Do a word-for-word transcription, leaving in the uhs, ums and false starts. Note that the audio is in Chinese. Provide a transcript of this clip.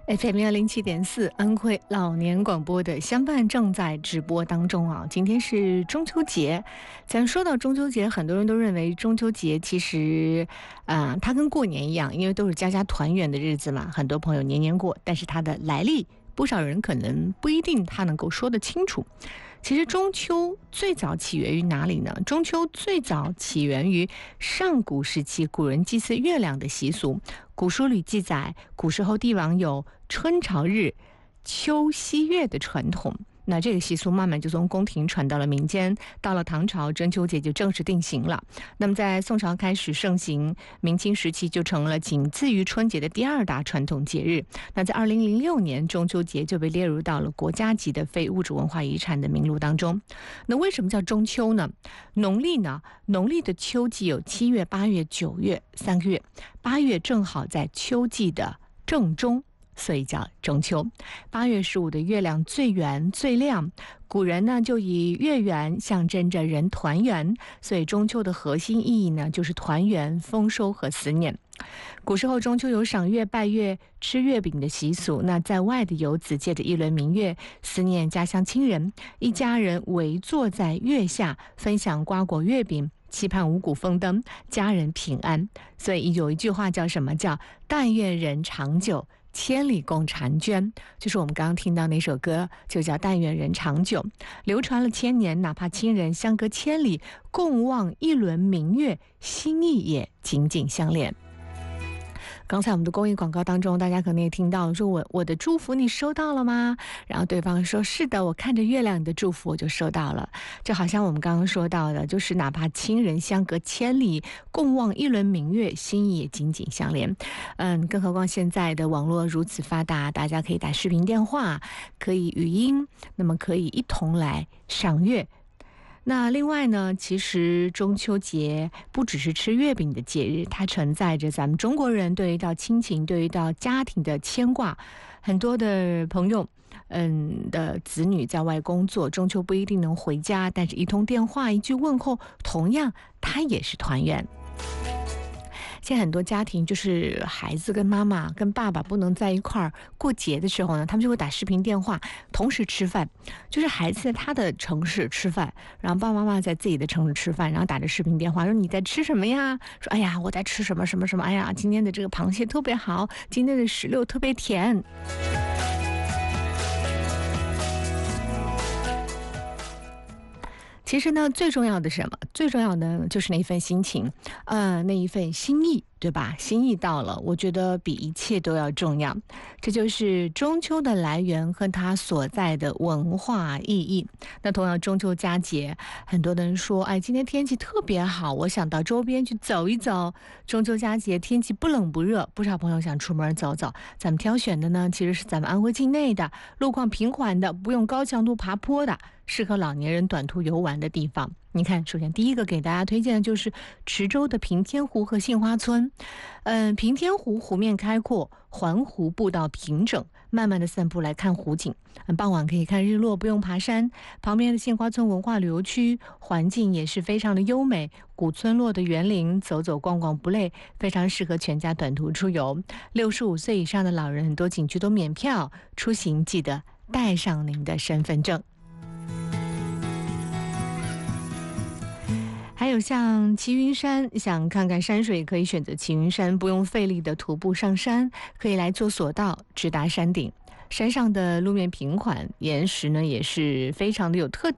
F M 幺零七点四，安徽老年广播的相伴正在直播当中啊。今天是中秋节，咱说到中秋节，很多人都认为中秋节其实，啊、呃，它跟过年一样，因为都是家家团圆的日子嘛，很多朋友年年过，但是它的来历，不少人可能不一定他能够说得清楚。其实中秋最早起源于哪里呢？中秋最早起源于上古时期古人祭祀月亮的习俗。古书里记载，古时候帝王有春朝日、秋夕月的传统。那这个习俗慢慢就从宫廷传到了民间，到了唐朝，中秋节就正式定型了。那么在宋朝开始盛行，明清时期就成了仅次于春节的第二大传统节日。那在二零零六年，中秋节就被列入到了国家级的非物质文化遗产的名录当中。那为什么叫中秋呢？农历呢？农历的秋季有七月、八月、九月三个月，八月正好在秋季的正中，所以叫中秋。八月十五的月亮最圆最亮，古人呢就以月圆象征着人团圆，所以中秋的核心意义呢就是团圆、丰收和思念。古时候中秋有赏月、拜月、吃月饼的习俗，那在外的游子借着一轮明月，思念家乡亲人，一家人围坐在月下，分享瓜果月饼，期盼五谷丰登，家人平安。所以有一句话叫什么？叫但愿人长久，千里共婵娟，就是我们刚刚听到那首歌，就叫但愿人长久，流传了千年，哪怕亲人相隔千里，共望一轮明月，心意也紧紧相连。刚才我们的公益广告当中，大家可能也听到了，说我我的祝福你收到了吗？然后对方说是的，我看着月亮你的祝福我就收到了。就好像我们刚刚说到的，就是哪怕亲人相隔千里，共望一轮明月，心意也紧紧相连。嗯，更何况现在的网络如此发达，大家可以打视频电话，可以语音，那么可以一同来赏月。那另外呢，其实中秋节不只是吃月饼的节日，它承载着咱们中国人对于到亲情、对于到家庭的牵挂。很多的朋友嗯的子女在外工作，中秋不一定能回家，但是一通电话、一句问候，同样它也是团圆。现在很多家庭就是孩子跟妈妈跟爸爸不能在一块儿过节的时候呢，他们就会打视频电话，同时吃饭。就是孩子在他的城市吃饭，然后爸爸妈妈在自己的城市吃饭，然后打着视频电话说你在吃什么呀？说哎呀我在吃什么什么什么，哎呀今天的这个螃蟹特别好，今天的石榴特别甜。其实呢，最重要的是什么？最重要的就是那一份心情，呃，那一份心意，对吧？心意到了，我觉得比一切都要重要。这就是中秋的来源和它所在的文化意义。那同样，中秋佳节，很多的人说，哎，今天天气特别好，我想到周边去走一走。中秋佳节天气不冷不热，不少朋友想出门走走。咱们挑选的呢，其实是咱们安徽境内的，路况平缓的，不用高强度爬坡的，适合老年人短途游玩的地方。你看，首先第一个给大家推荐的就是池州的平天湖和杏花村。嗯，平天湖湖面开阔，环湖步道平整，慢慢的散步来看湖景。嗯，傍晚可以看日落，不用爬山。旁边的杏花村文化旅游区，环境也是非常的优美，古村落的园林，走走逛逛不累，非常适合全家短途出游。六十五岁以上的老人，很多景区都免票，出行记得带上您的身份证。还有像齐云山，想看看山水可以选择齐云山，不用费力的徒步上山，可以来坐索道直达山顶。山上的路面平缓，岩石呢也是非常的有特